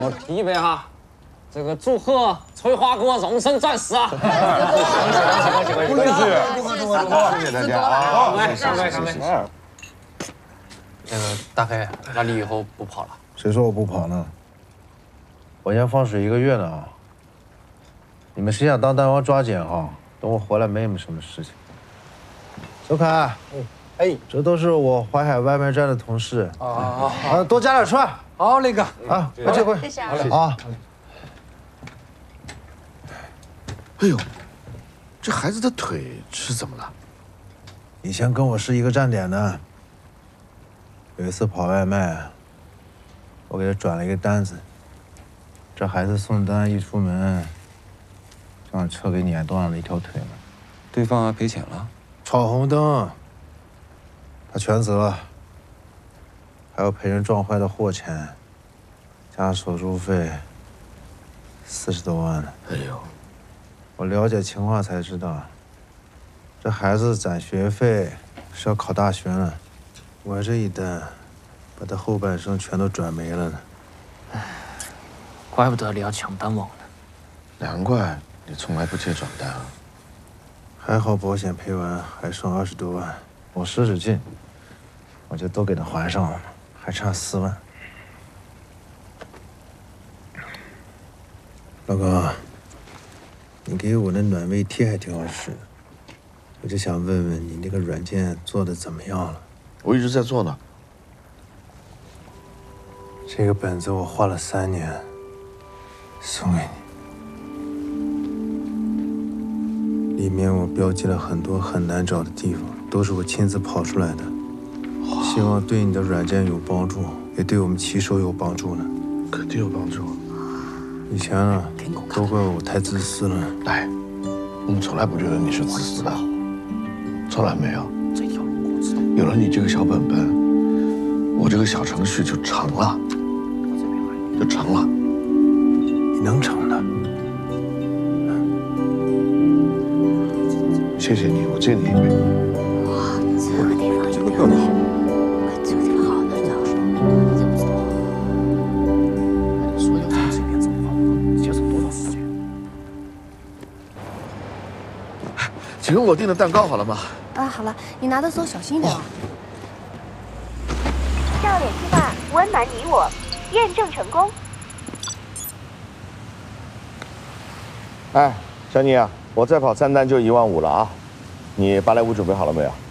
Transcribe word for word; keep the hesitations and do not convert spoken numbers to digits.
我提一杯哈，这个祝贺翠花哥荣升钻石啊！恭喜恭喜恭喜恭喜！ 祝贺祝贺祝贺！谢谢大家啊！ 干杯干杯干杯！那个大黑，那你以后不跑了？ 谁说我不跑呢？我先放水一个月呢。你们谁想当大王抓紧哈，等我回来没你们什么事情。周凯，哎，这都是我淮海外卖站的同事啊啊啊！多加点串。 好，那个啊，快去快去。 谢谢啊。啊。 哎呦，这孩子的腿是怎么了？ 以前跟我是一个站点的，有一次跑外卖，我给他转了一个单子，这孩子送单一出门，就让车给碾断了一条腿了。 对方还赔钱了？ 闯红灯，他全责，还要赔人撞坏的货钱，加手术费，四十多万呢。 哎呦， 我了解情况才知道，这孩子攒学费是要考大学呢，我这一单，把他后半生全都转没了呢。 唉，怪不得你要抢单王呢。 难怪你从来不接转单啊。 还好保险赔完还剩二十多万，我使使劲，我就都给他还上了，还差四万。老公，你给我的暖胃贴还挺好使的，我就想问问你那个软件做的怎么样了？ 我一直在做呢。 这个本子我画了三年，送给你。里面我标记了很多很难找的地方，都是我亲自跑出来的。希望对你的软件有帮助，也对我们骑手有帮助呢。 肯定有帮助。 以前啊，都怪我太自私了。 来，我们从来不觉得你是自私的，从来没有。有了你这个小本本，我这个小程序就成了，就成了。 你能成的。 谢谢你，我敬你一杯。 哇，这个地方这个地方好，这个地方好难找，你怎么知道？ 说要从这边走的话，节省多少时间？ 请问我订的蛋糕好了吗？ 啊，好了，你拿的时候小心一点啊。 笑脸计划，温暖你我，验证成功。 哎，小妮啊，我再跑三单就一万五了啊！你芭蕾舞准备好了没有？